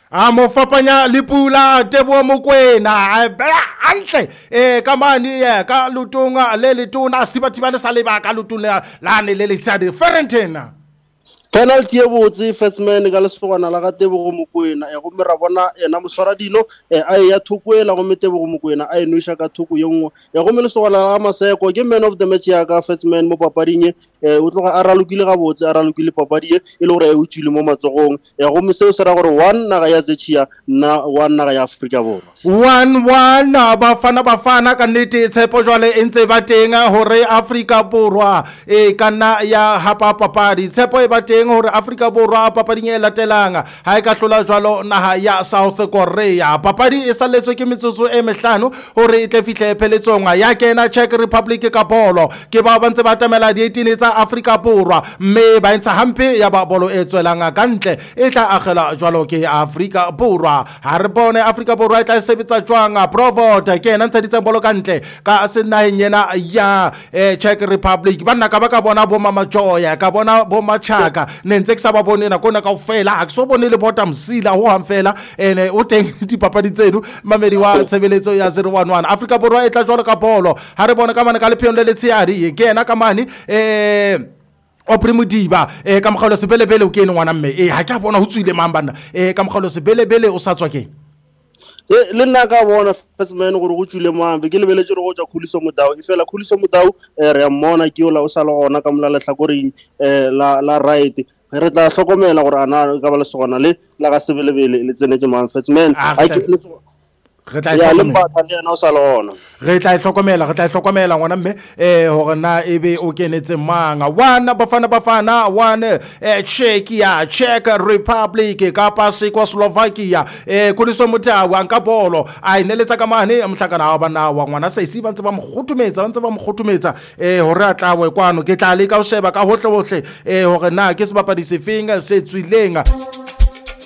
a mo fapanya le Pula Teboho Mokoena hantle ka mane ka lutunga le letona sibatibane sa lebaka lutuna lane le lesadi Ferentena penalty e botse first man ka lesogana la ga Tebogo Mokoena go mera bona ena moswara dino a ya thukwela go Tebogo Mokoena a enoisha ka thuku yengwe go me lesogana la Maseko ke man of the match ya ka first man mo papading o tloga a ralukile ga botse a ralukile papadi e le gore e utswile mo matsogong go me seo se ra gore 1 naga ya Zechia na 1 naga ya Afrika Borwa 1-1 bafana ka nnete tshepo jwale e ntse ba teng hore Afrika Borwa e kana ya hapa papadi tshepo e ba teng hore Afrika Borwa papading e latelang ha e ka hlola jwalo naha ya South Korea papadi e saletswe ke metsotso e mehlano hore e tle fihle pheletsong ya kena Czech Republic ka bolo ke ba ntse ba tamela di 18 tsa Afrika Borwa mme ba ntse hampe ya ba bolo e tswelang ka ntle e tla agela jwalo ke Afrika Borwa ha re bone Afrika Borwa e tla sebetsa jwang Provot ke ena ntsheditse bolo ka ntle ka senaheng yena ya Czech Republic banna ka ba ka bona bo Mama Joya ka bona bo Machaka ne ntse ke sa ba bone na kona kaofela a ke so bone le bottom sila ho hamfela ene o teng dipapadi tseno mamedi wa tshebeletso ya 011 Afrika Borwa e tla jwalo ka bolo ha re bona ka mane ka lepheo le letsiadi ke ena ka mane o Primodiba ka mogalo sebelebele o ke ene ngwana mme ha ke bona ho tswile mambana ka mogalo sebelebele o sa tswa ke le nna ka bona first man gore go tswile mambe ke lebeletse go tja Khuliso Mudau e fela Khuliso Mudau re a mmona ke ola o sa le gona ka mola lehlakoreng la right re tla hlokomela gore ana ka ba le sogana le la ga sebelebele le tsenetse man first man re tla hlokomela ngwana mme hore na ebe o kenetse manga wana bafana wana Czech Republic ka pasi kwa Slovakia Khuliso Mudau anka bolo a ineletsa ka mane mhlakana wa bana wa ngwana sa isi ba ntse ba mokgotumetsa hore a tlawe kwano ke tla le ka o sheba ka hohle hore na ke sebapadi se feng se tswileng